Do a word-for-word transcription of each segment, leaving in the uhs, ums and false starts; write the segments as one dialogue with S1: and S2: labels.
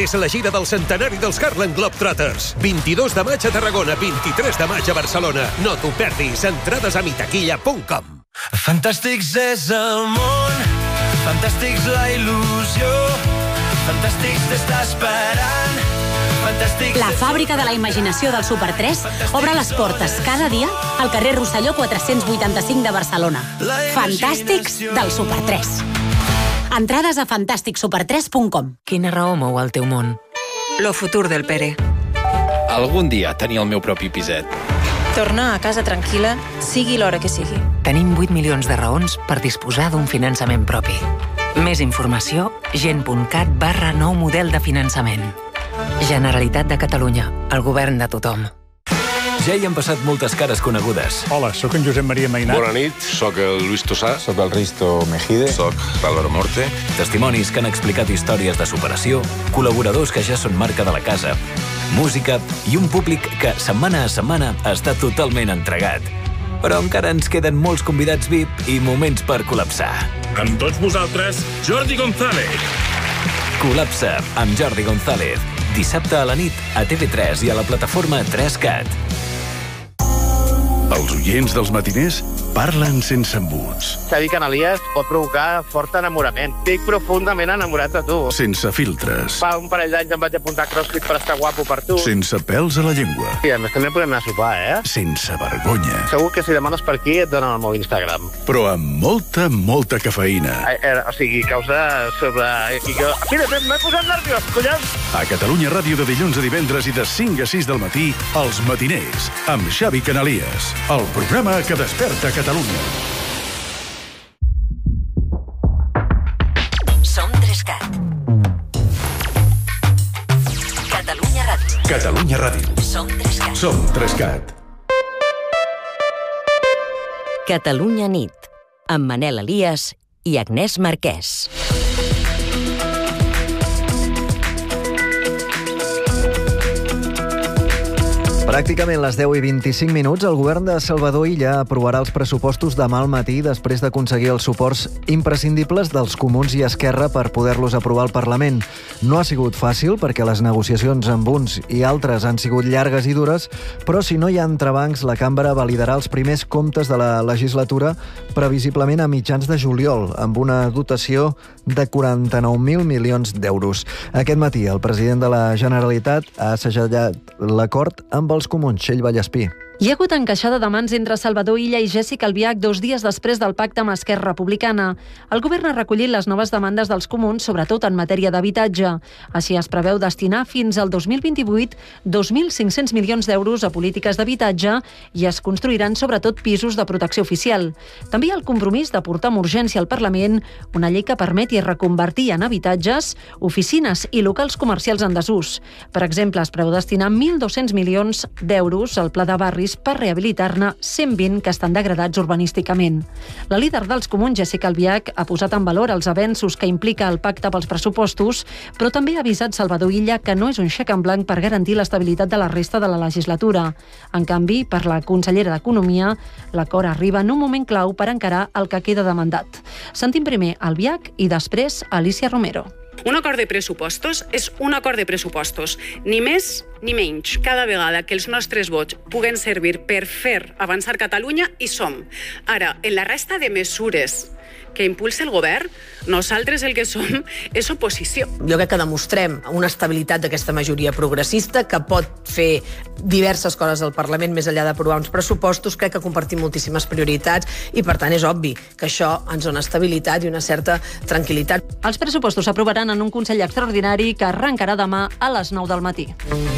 S1: és la gira del centenari dels Harlem Globetrotters. vint-i-dos de maig a Tarragona, vint-i-tres de maig a Barcelona. No t'ho perdis. Entrades a mitaquilla punt com.
S2: Fantàstics és el món, fantàstics la il·lusió, fantàstics t'està esperant, fantàstics...
S3: La fàbrica de la imaginació del Super tres obre les portes cada dia al carrer Rosselló quatre-cents vuitanta-cinc de Barcelona. Fantàstics del Super tres. Entrades a fantàstic super tres punt com.
S4: Quina raó mou el teu món?
S5: Lo futur del Pere.
S6: Algun dia tenir el meu propi piset.
S5: Tornar a casa tranquil·la, sigui l'hora que sigui.
S4: Tenim vuit milions de raons per disposar d'un finançament propi. Més informació, gent punt cat barra nou model de finançament. Generalitat de Catalunya, el govern de tothom.
S7: Ja hi han passat moltes cares conegudes.
S8: Hola, sóc en Josep Maria Mainat.
S9: Bona nit, sóc el Luis Tossà.
S10: Sóc el Risto Mejide.
S9: Sóc l'Álvaro Morte.
S7: Testimonis que han explicat històries de superació, col·laboradors que ja són marca de la casa, música i un públic que, setmana a setmana, està totalment entregat. Però encara ens queden molts convidats V I P i moments per col·lapsar.
S11: Amb tots vosaltres, Jordi González.
S7: Col·lapsa amb Jordi González. Dissabte a la nit a T V tres i a la plataforma tres cat.
S12: Els oients dels matiners parlen sense embuts.
S13: Xavi Canalies pot provocar fort enamorament. Estic profundament enamorat de tu.
S12: Sense filtres.
S13: Fa un parell d'anys em vaig apuntar a CrossFit per estar guapo per tu.
S12: Sense pèls a la llengua.
S13: I a més també podem anar a sopar, eh?
S12: Sense vergonya.
S13: Segur que si demanes per aquí et donen el meu Instagram.
S12: Però amb molta, molta cafeïna.
S13: Eh, eh, o sigui, causa sobre... I que... Mira, m'he posat nerviós, collons!
S12: A Catalunya Ràdio de dilluns a divendres i de cinc a sis del matí, Els Matiners, amb Xavi Canalies. El programa que desperta Catalunya.
S4: Som tres cat. Catalunya Ràdio.
S12: Catalunya Ràdio.
S4: Som tres cat.
S12: Som tres cat.
S14: Catalunya nit, amb Manel Elias i Agnès Marquès.
S15: Pràcticament les deu i vint-i-cinc minuts, el govern de Salvador Illa aprovarà els pressupostos demà al matí després d'aconseguir els suports imprescindibles dels Comuns i Esquerra per poder-los aprovar al Parlament. No ha sigut fàcil perquè les negociacions amb uns i altres han sigut llargues i dures, però si no hi ha entrebancs, la Cambra validarà els primers comptes de la legislatura previsiblement a mitjans de juliol, amb una dotació de quaranta-nou mil milions d'euros. Aquest matí el president de la Generalitat ha assajallat l'acord amb els Comuns, Txell Vallespí.
S16: Hi ha hagut encaixada de mans entre Salvador Illa i Jessica Albiach dos dies després del pacte amb Esquerra Republicana. El govern ha recollit les noves demandes dels Comuns, sobretot en matèria d'habitatge. Així es preveu destinar fins al dos mil vint-i-vuit dos mil cinc-cents milions d'euros a polítiques d'habitatge i es construiran sobretot pisos de protecció oficial. També hi ha el compromís de portar amb urgència al Parlament una llei que permeti reconvertir en habitatges oficines i locals comercials en desús. Per exemple, es preveu destinar mil dos-cents milions d'euros al Pla de Barris per rehabilitar-ne cent vint que estan degradats urbanísticament. La líder dels Comuns, Jessica Albiach, ha posat en valor els avenços que implica el pacte pels pressupostos, però també ha avisat Salvador Illa que no és un xec en blanc per garantir l'estabilitat de la resta de la legislatura. En canvi, per la consellera d'Economia, l'acord arriba en un moment clau per encarar el que queda de mandat. Sentim primer Albiach i després Alicia Romero.
S17: Un acord de pressupostos és un acord de pressupostos, ni més ni menys. Cada vegada que els nostres vots puguen servir per fer avançar Catalunya, hi som. Ara, en la resta de mesures que impulsa el govern, nosaltres el que som és oposició.
S18: Jo crec que demostrem una estabilitat d'aquesta majoria progressista que pot fer diverses coses al Parlament més enllà d'aprovar uns pressupostos. Crec que compartim moltíssimes prioritats i, per tant, és obvi que això ens dona estabilitat i una certa tranquil·litat.
S16: Els pressupostos s'aprovaran en un Consell Extraordinari que arrencarà demà a les nou del matí.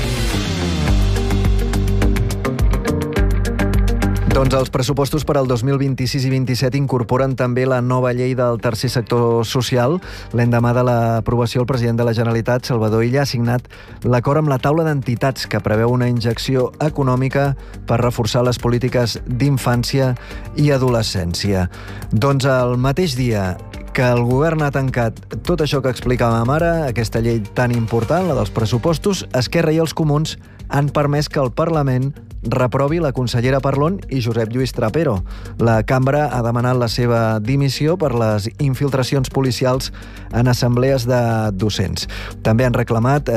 S15: Doncs els pressupostos per al dos mil vint-i-sis i vint-i-set incorporen també la nova llei del tercer sector social. L'endemà de l'aprovació, el president de la Generalitat, Salvador Illa, ha signat l'acord amb la taula d'entitats que preveu una injecció econòmica per reforçar les polítiques d'infància i adolescència. Doncs el mateix dia que el govern ha tancat tot això que explicàvem ara, aquesta llei tan important, la dels pressupostos, Esquerra i els Comuns han permès que el Parlament reprovi la consellera Parlon i Josep Lluís Trapero. La cambra ha demanat la seva dimissió per les infiltracions policials en assemblees de docents. També han reclamat